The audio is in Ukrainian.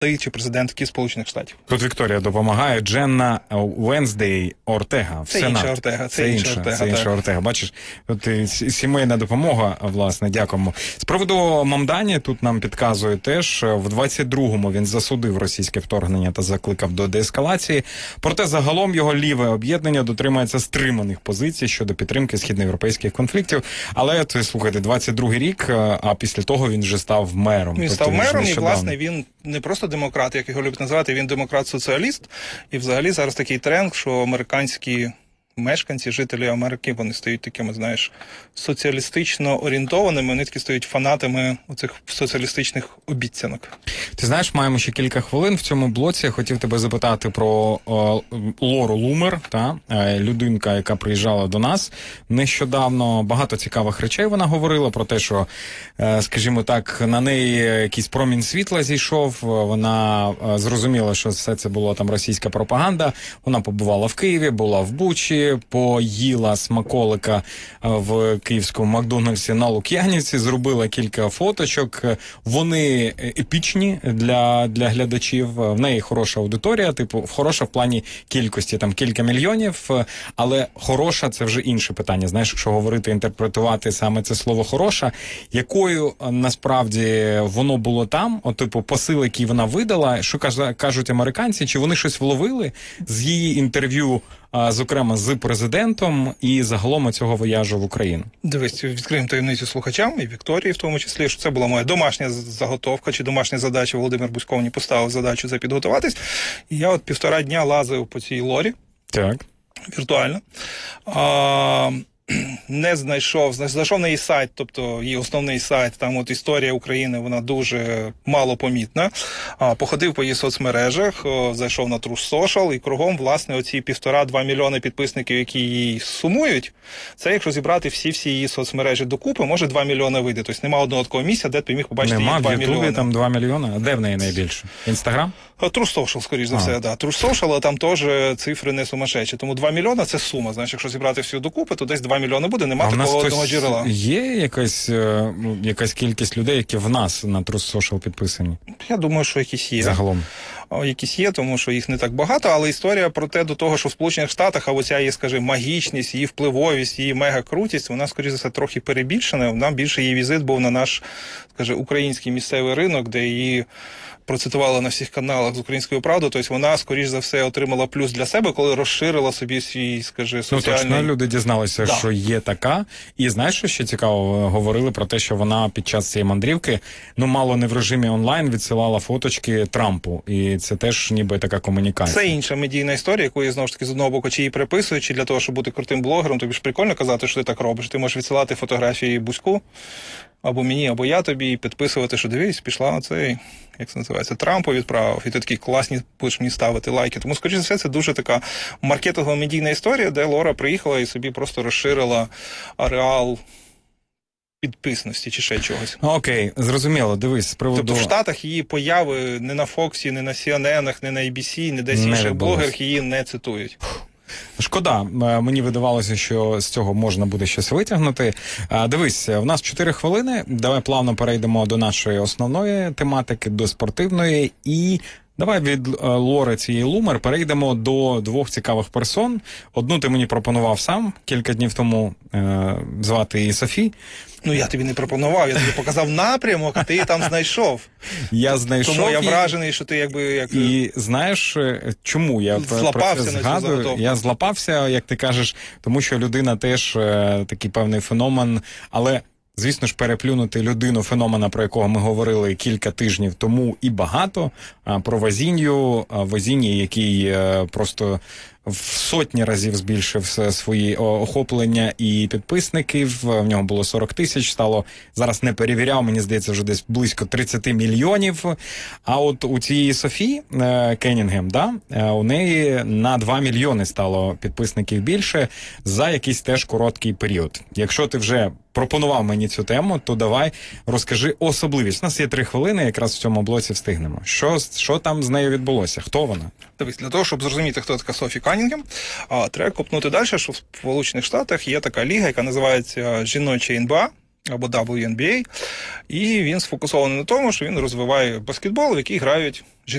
чи президентки Сполучених Штатів. Тут Вікторія допомагає. Дженна Венздей Ортега. Це інша Ортега. Це інша Ортега. Бачиш, тут сімейна допомога, власне, дякуємо. З приводу Мамдані, тут нам підказує теж, в 22-му він засудив російське вторгнення та закликав до деескалації. Проте загалом його ліве об'єднання дотримується стриманих позицій щодо підтримки східноєвропейських конфліктів. Але, це, слухайте, 22-й рік, а після того він вже став мером. Він став мером, і, власне, він не просто демократ, як його люблять називати, він демократ-соціаліст. І взагалі зараз такий тренд, що американські мешканці, жителі Америки, вони стають такими, знаєш, соціалістично орієнтованими, вони такі стають фанатами оцих соціалістичних обіцянок. Ти знаєш, маємо ще кілька хвилин в цьому блоці. Я хотів тебе запитати про Лору Лумер, людинка, яка приїжджала до нас нещодавно. Багато цікавих речей вона говорила про те, що, скажімо так, на неї якийсь промінь світла зійшов. Вона зрозуміла, що все це було там російська пропаганда. Вона побувала в Києві, була в Бучі, поїла смаколика в київському Макдональдсі на Лук'янівці, зробила кілька фоточок. Вони епічні для глядачів. В неї хороша аудиторія, типу, хороша в плані кількості, там кілька мільйонів, але хороша – це вже інше питання. Знаєш, якщо говорити, інтерпретувати саме це слово «хороша», якою насправді воно було там, типу, посил, який вона видала, що кажуть американці, чи вони щось вловили з її інтерв'ю, зокрема, з президентом і загалом цього вояжу в Україну? Дивись, відкриємо таємницю слухачам, і Вікторії в тому числі, що це була моя домашня заготовка чи домашня задача. Володимир Бузько мені поставив задачу це підготуватись. І я от 1,5 дня лазив по цій Лорі. Так. Віртуально. Не знайшов на її сайт, тобто її основний сайт, там от історія України, вона дуже мало помітна. Походив по її соцмережах, зайшов на Truth Social, і кругом, власне, оці 1,5-2 мільйони підписників, які її сумують, це якщо зібрати всі її соцмережі докупи, може 2 мільйони вийде. Тобто нема одного такого місця, де ти міг побачити її 2 мільйони. Нема, в Ютубі там 2 мільйони. А де в неї найбільше? Інстаграм? True Social, скоріш за все, да. True Social, але там теж цифри не сумасшедші. Тому 2 мільйони – це сума. Знаєш, якщо зібрати всю докупи, то десь 2 мільйони буде, нема такого одного джерела. Є якась кількість людей, які в нас на True Social підписані? Я думаю, що якісь є. Загалом. Якісь є, тому що їх не так багато, але історія про те до того, що в Сполучених Штатах, а оця її, скажімо, магічність, її впливовість, її мегакрутість, вона, скоріше за все, трохи перебільшена. Нам більше її візит був на наш, скажімо, український місцевий ринок, де її процитували на всіх каналах з «Українською правдою», тобто вона, скоріш за все, отримала плюс для себе, коли розширила собі свій, скажи, соціальний... Ну, точно, люди дізналися, що є така. І знаєш, що ще цікаво? Говорили про те, що вона під час цієї мандрівки, мало не в режимі онлайн, відсилала фоточки Трампу. І це теж ніби така комунікація. Це інша медійна історія, яку я, знову ж таки, з одного боку, чи її приписують, чи для того, щоб бути крутим блогером, тобі ж прикольно казати, що ти так робиш. Ти можеш відсилати фотографії Бузьку, або мені, або я тобі, і підписувати, що дивись, пішла на цей, як це називається, Трампу відправив, і ти такі класні будеш мені ставити лайки. Тому, скоріше за все, це дуже така маркетингова медійна історія, де Лора приїхала і собі просто розширила ареал підписності чи ще чогось. Окей, зрозуміло, дивись, з приводу... Тобто в Штатах її появи не на Фоксі, не на CNN, не на ABC, не десь інших блогерах її не цитують. Шкода, мені видавалося, що з цього можна буде щось витягнути. Дивись, в нас 4 хвилини, давай плавно перейдемо до нашої основної тематики, до спортивної, і давай від Лори цієї Лумер перейдемо до 2 цікавих персон. Одну ти мені пропонував сам кілька днів тому, звати її Софі. Ну, я тобі не пропонував, я тобі показав напрямок, а ти її там знайшов. Я знайшов. Тому я вражений, що ти якби... І знаєш, чому я про це згадую? Я злапався, як ти кажеш, тому що людина теж такий певний феномен, але... Звісно ж, переплюнути людину, феномена, про якого ми говорили кілька тижнів тому і багато, про Возінью, який просто в сотні разів збільшив свої охоплення і підписників. В нього було 40 тисяч, стало, зараз не перевіряв, мені здається, вже десь близько 30 мільйонів. А от у цієї Софі Кеннінгем, у неї на 2 мільйони стало підписників більше за якийсь теж короткий період. Якщо ти вже пропонував мені цю тему, то давай розкажи особливість. У нас є 3 хвилини, якраз в цьому блоці встигнемо. Що там з нею відбулося? Хто вона? Дивись, для того, щоб зрозуміти, хто така Софі Каннінгем, треба копнути далі, що в Сполучених Штатах є така ліга, яка називається жіноча НБА. або WNBA, і він сфокусований на тому, що він розвиває баскетбол, в який грають